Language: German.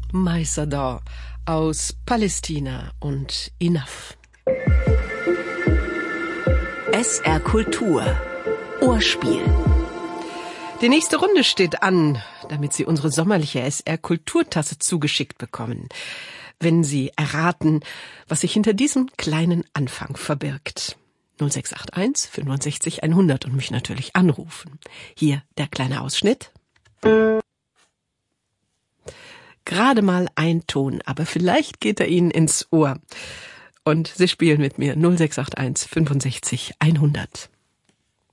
Maisador aus Palästina und Enough. SR Kultur Ohrspiel. Die nächste Runde steht an, damit Sie unsere sommerliche SR Kulturtasse zugeschickt bekommen. Wenn Sie erraten, was sich hinter diesem kleinen Anfang verbirgt. 0681 65 100 und mich natürlich anrufen. Hier der kleine Ausschnitt. Gerade mal ein Ton, aber vielleicht geht er Ihnen ins Ohr. Und Sie spielen mit mir 0681 65 100.